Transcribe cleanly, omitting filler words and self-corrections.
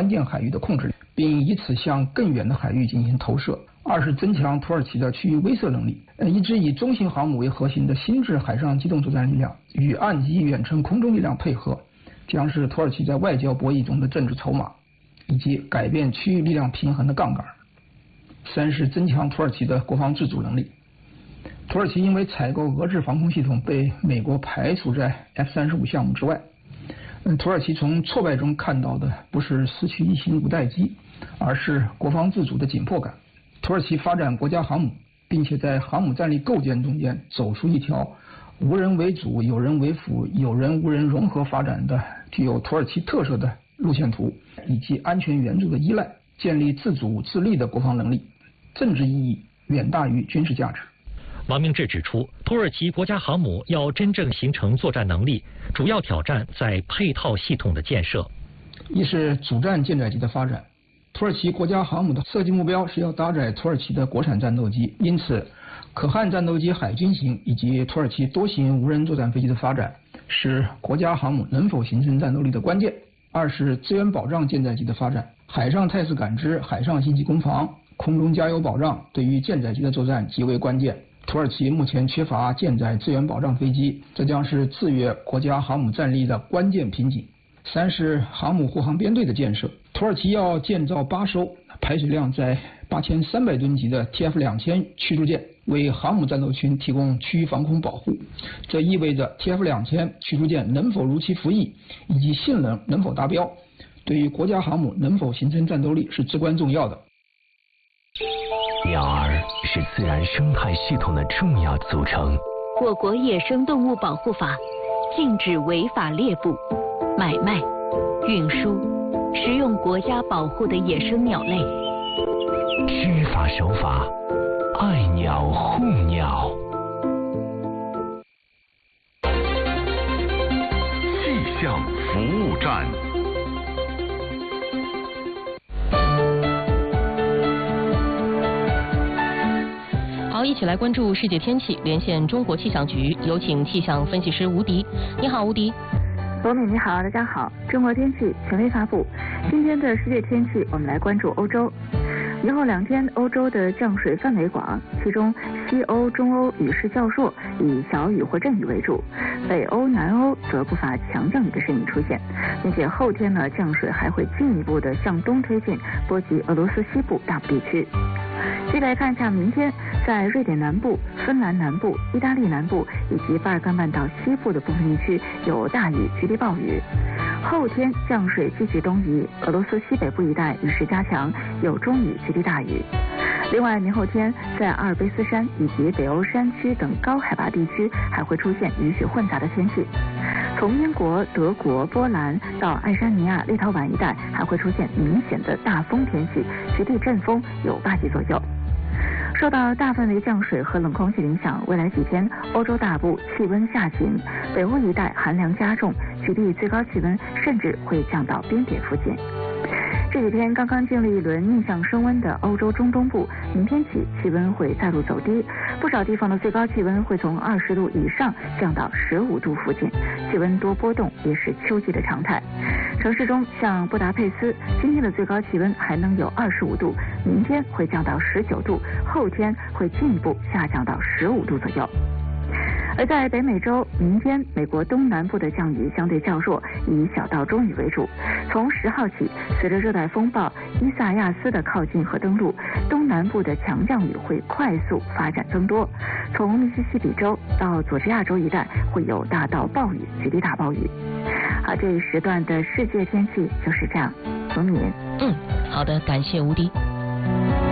键海域的控制力，并以此向更远的海域进行投射。二是增强土耳其的区域威慑能力。一支以中型航母为核心的新制海上机动作战力量与岸基远程空中力量配合，将是土耳其在外交博弈中的政治筹码，以及改变区域力量平衡的杠杆。三是增强土耳其的国防自主能力。土耳其因为采购俄制防空系统被美国排除在 F-35项目之外。土耳其从挫败中看到的不是失去一型五代机，而是国防自主的紧迫感。土耳其发展国家航母，并且在航母战力构建中间走出一条无人为主、有人为辅、有人无人融合发展的具有土耳其特色的路线图，以及安全援助的依赖，建立自主自立的国防能力，政治意义远大于军事价值。 王明志指出，土耳其国家航母要真正形成作战能力，主要挑战在配套系统的建设。 一是主战舰载机的发展。土耳其国家航母的设计目标是要搭载土耳其的国产战斗机，因此可汗战斗机海军型以及土耳其多型无人作战飞机的发展是国家航母能否形成战斗力的关键。二是资源保障舰载机的发展，海上态势感知、海上信息攻防、空中加油保障对于舰载机的作战极为关键。土耳其目前缺乏舰载资源保障飞机，这将是制约国家航母战力的关键瓶颈。三是航母护航编队的建设，土耳其要建造8艘排水量在8300吨级的 TF-2000驱逐舰，为航母战斗群提供区域防空保护。这意味着 TF-2000驱逐舰能否如期服役，以及性能能否达标，对于国家航母能否形成战斗力是至关重要的。 鸟儿是自然生态系统的重要组成。 我国野生动物保护法禁止违法猎捕、买卖、运输、食用国家保护的野生鸟类。 知法守法，爱鸟护鸟。 气象服务站。 好，一起来关注世界天气，连线中国气象局，有请气象分析师吴迪。你好，吴迪。 罗敏，你好，大家好。中国天气权威发布，今天的世界天气，我们来关注欧洲。以后2天，欧洲的降水范围广，其中西欧、中欧雨势较弱，以小雨或阵雨为主；北欧、南欧则不乏强降雨的身影出现，并且后天呢，降水还会进一步的向东推进，波及俄罗斯西部大部地区。接来看一下明天，在瑞典南部、芬兰南部、意大利南部以及巴尔干半岛西部的部分地区有大雨、局地暴雨。后天降水继续东移，俄罗斯西北部一带雨势加强，有中雨、局地大雨。另外，明后天在阿尔卑斯山以及北欧山区等高海拔地区还会出现雨雪混杂的天气。从英国、德国、波兰到爱沙尼亚、立陶宛一带还会出现明显的大风天气，局地阵风有8级左右。受到大范围降水和冷空气影响，未来几天欧洲大部气温下行，北欧一带寒凉加重，局地最高气温甚至会降到冰点附近。这几天刚刚经历一轮逆向升温的欧洲中东部，明天起气温会再度走低，不少地方的最高气温会从20度以上降到15度附近，气温多波动也是秋季的常态。城市中像布达佩斯，今天的最高气温还能有25度，明天会降到19度，后天会进一步下降到15度左右。而在北美洲，明天美国东南部的降雨相对较弱，以小到中雨为主。从10号起，随着热带风暴伊萨亚斯的靠近和登陆，东南部的强降雨会快速发展增多。从密西西比州到佐治亚州一带会有大到暴雨、局地大暴雨。好，这一时段的世界天气就是这样。罗敏。 好的，感谢吴迪。